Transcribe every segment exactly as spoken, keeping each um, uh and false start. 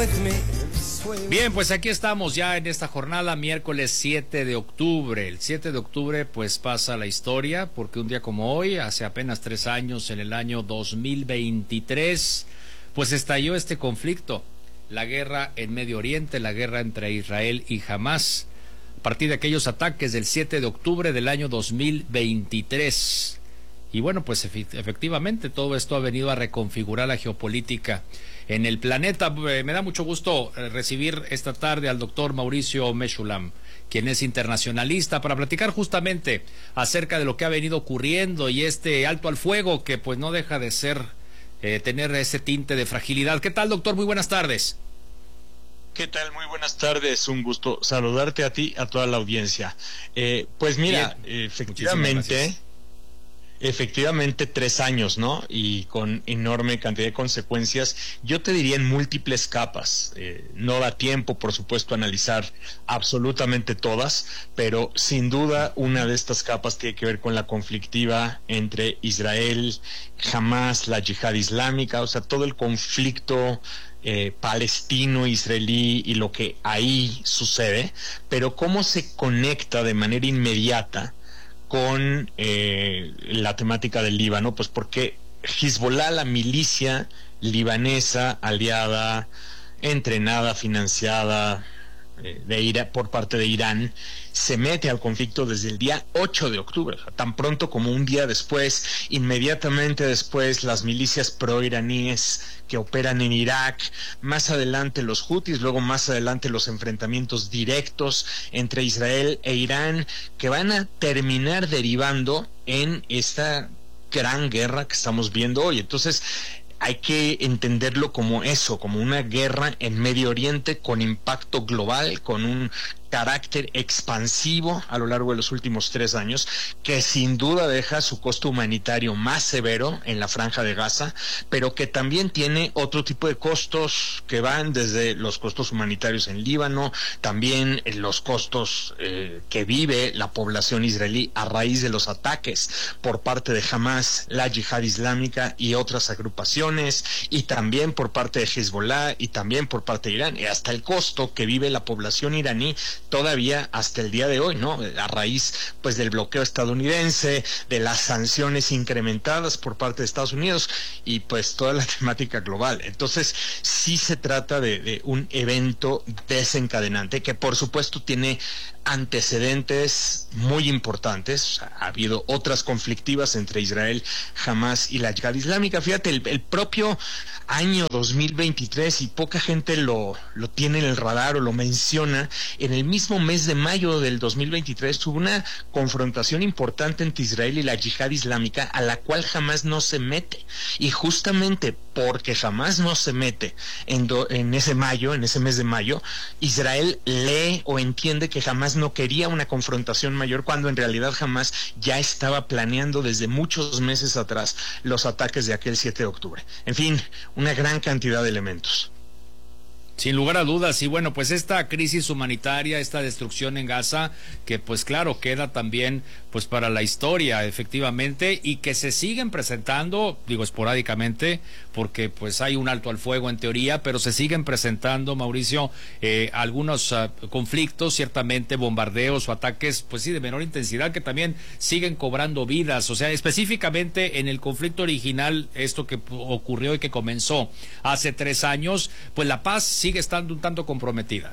Bien, pues aquí estamos ya en esta jornada, miércoles siete de octubre. El siete de octubre pues pasa la historia, porque un día como hoy, hace apenas tres años, en el año dos mil veintitrés, pues estalló este conflicto, la guerra en Medio Oriente, la guerra entre Israel y Hamás, a partir de aquellos ataques del siete de octubre del año dos mil veintitrés. Y bueno, pues efectivamente todo esto ha venido a reconfigurar la geopolítica en el planeta. Me da mucho gusto recibir esta tarde al doctor Mauricio Meshulam, quien es internacionalista, para platicar justamente acerca de lo que ha venido ocurriendo y este alto al fuego que pues no deja de ser, eh, tener ese tinte de fragilidad. ¿Qué tal, doctor? Muy buenas tardes. ¿Qué tal? Muy buenas tardes, un gusto saludarte a ti, a toda la audiencia. Eh, pues mira, Bien. efectivamente... Efectivamente, tres años, ¿no? Y con enorme cantidad de consecuencias, yo te diría en múltiples capas. Eh, no da tiempo, por supuesto, a analizar absolutamente todas, pero sin duda una de estas capas tiene que ver con la conflictiva entre Israel, Hamás, la yihad islámica, o sea, todo el conflicto eh, palestino-israelí y lo que ahí sucede, pero cómo se conecta de manera inmediata con eh, la temática del Líbano, pues porque Hezbollah, la milicia libanesa aliada, entrenada, financiada eh, de Ira, por parte de Irán, se mete al conflicto desde el día ocho de octubre, o sea, tan pronto como un día después. Inmediatamente después las milicias proiraníes que operan en Irak, más adelante los Hutis, luego más adelante los enfrentamientos directos entre Israel e Irán, que van a terminar derivando en esta gran guerra que estamos viendo hoy. Entonces hay que entenderlo como eso, como una guerra en Medio Oriente con impacto global, con un carácter expansivo a lo largo de los últimos tres años, que sin duda deja su costo humanitario más severo en la Franja de Gaza, pero que también tiene otro tipo de costos que van desde los costos humanitarios en Líbano, también los costos eh, que vive la población israelí a raíz de los ataques por parte de Hamás, la yihad islámica y otras agrupaciones, y también por parte de Hezbollah y también por parte de Irán, y hasta el costo que vive la población iraní todavía hasta el día de hoy, ¿no? A raíz pues del bloqueo estadounidense, de las sanciones incrementadas por parte de Estados Unidos y pues toda la temática global. Entonces sí se trata de, de un evento desencadenante que por supuesto tiene antecedentes muy importantes. O sea, ha habido otras conflictivas entre Israel, Hamás y la yihad islámica. Fíjate, el, el propio año dos mil veintitrés, y poca gente lo, lo tiene en el radar o lo menciona, en el mismo mes de mayo del dos mil veintitrés hubo una confrontación importante entre Israel y la yihad islámica, a la cual Hamás no se mete. Y justamente porque Hamás no se mete en, do, en ese mayo, en ese mes de mayo, Israel lee o entiende que Hamás no quería una confrontación mayor, cuando en realidad Hamás ya estaba planeando desde muchos meses atrás los ataques de aquel siete de octubre. En fin, una gran cantidad de elementos. Sin lugar a dudas, y bueno, pues esta crisis humanitaria, esta destrucción en Gaza, que pues claro, queda también pues para la historia, efectivamente, y que se siguen presentando, digo esporádicamente, porque pues hay un alto al fuego en teoría, pero se siguen presentando, Mauricio, eh, algunos uh, conflictos, ciertamente bombardeos o ataques, pues sí, de menor intensidad, que también siguen cobrando vidas. O sea, específicamente en el conflicto original, esto que ocurrió y que comenzó hace tres años, pues la paz sigue estando un tanto comprometida.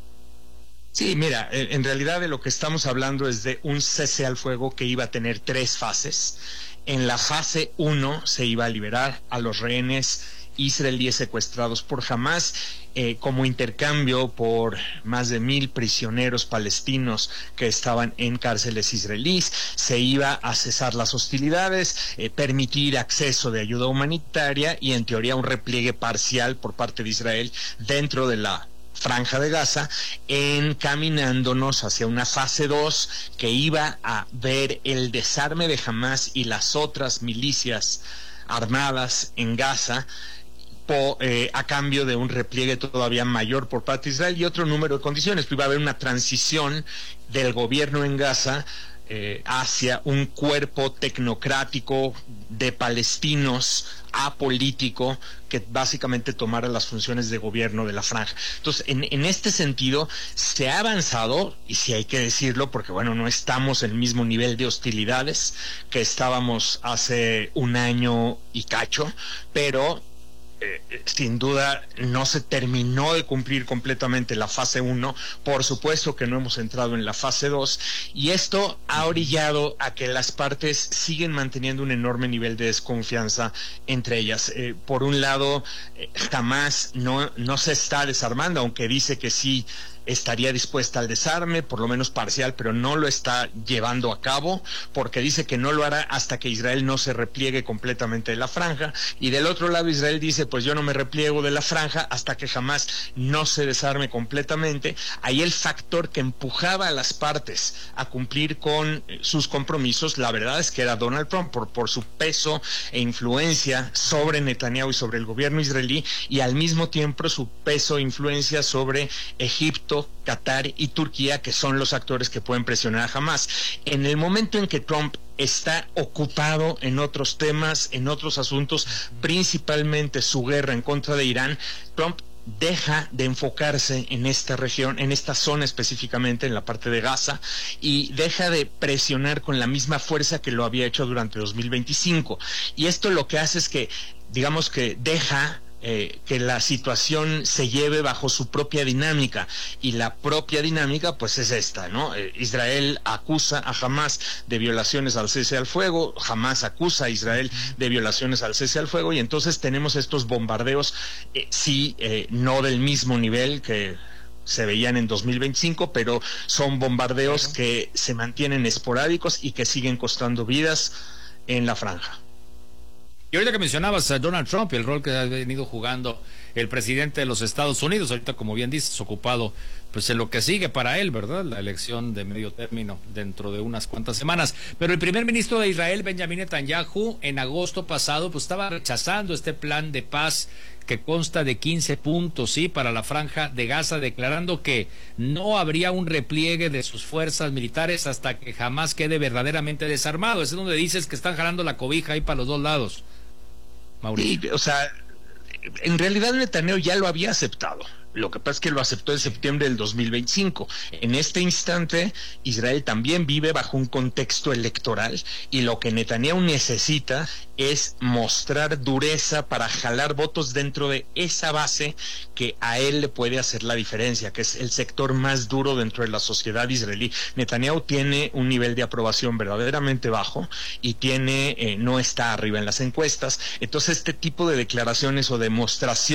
Sí, mira, en realidad de lo que estamos hablando es de un cese al fuego que iba a tener tres fases. En la fase uno se iba a liberar a los rehenes israelíes secuestrados por Hamás, eh, como intercambio por más de mil prisioneros palestinos que estaban en cárceles israelíes. Se iba a cesar las hostilidades, eh, permitir acceso de ayuda humanitaria y en teoría un repliegue parcial por parte de Israel dentro de la Franja de Gaza, encaminándonos hacia una fase dos que iba a ver el desarme de Hamás y las otras milicias armadas en Gaza, Po, eh, a cambio de un repliegue todavía mayor por parte de Israel y otro número de condiciones. Pues iba a haber una transición del gobierno en Gaza eh, hacia un cuerpo tecnocrático de palestinos apolítico que básicamente tomara las funciones de gobierno de la franja. Entonces, en, en este sentido, se ha avanzado, y sí hay que decirlo, porque bueno, no estamos en el mismo nivel de hostilidades que estábamos hace un año y cacho, pero Eh, sin duda no se terminó de cumplir completamente la fase uno, por supuesto que no hemos entrado en la fase dos, y esto ha orillado a que las partes siguen manteniendo un enorme nivel de desconfianza entre ellas. Eh, por un lado, eh, Hamás no, no se está desarmando, aunque dice que sí estaría dispuesta al desarme, por lo menos parcial, pero no lo está llevando a cabo, porque dice que no lo hará hasta que Israel no se repliegue completamente de la franja, y del otro lado Israel dice, pues yo no me repliego de la franja hasta que jamás no se desarme completamente. Ahí el factor que empujaba a las partes a cumplir con sus compromisos, la verdad es que era Donald Trump, por, por su peso e influencia sobre Netanyahu y sobre el gobierno israelí, y al mismo tiempo su peso e influencia sobre Egipto, Qatar y Turquía, que son los actores que pueden presionar a Hamás. En el momento en que Trump está ocupado en otros temas, en otros asuntos, principalmente su guerra en contra de Irán, Trump deja de enfocarse en esta región, en esta zona específicamente, en la parte de Gaza, y deja de presionar con la misma fuerza que lo había hecho durante dos mil veinticinco. Y esto lo que hace es que, digamos que deja Eh, que la situación se lleve bajo su propia dinámica, y la propia dinámica pues es esta, ¿no? Eh, Israel acusa a Hamás de violaciones al cese al fuego, Hamás acusa a Israel de violaciones al cese al fuego, y entonces tenemos estos bombardeos, eh, sí, eh, no del mismo nivel que se veían en dos mil veinticinco, pero son bombardeos que se mantienen esporádicos y que siguen costando vidas en la franja. Y ahorita que mencionabas a Donald Trump y el rol que ha venido jugando el presidente de los Estados Unidos, ahorita como bien dices, ocupado pues en lo que sigue para él, ¿verdad? La elección de medio término dentro de unas cuantas semanas. Pero el primer ministro de Israel, Benjamin Netanyahu, en agosto pasado, pues estaba rechazando este plan de paz que consta de quince puntos, sí, para la franja de Gaza, declarando que no habría un repliegue de sus fuerzas militares hasta que jamás quede verdaderamente desarmado. Es donde dices que están jalando la cobija ahí para los dos lados, Mauricio. Y, o sea, en realidad Netanyahu ya lo había aceptado. Lo que pasa es que lo aceptó en septiembre del dos mil veinticinco. En este instante, Israel también vive bajo un contexto electoral, y lo que Netanyahu necesita es mostrar dureza para jalar votos dentro de esa base que a él le puede hacer la diferencia, que es el sector más duro dentro de la sociedad israelí. Netanyahu tiene un nivel de aprobación verdaderamente bajo y tiene eh, no está arriba en las encuestas. Entonces, este tipo de declaraciones o demostraciones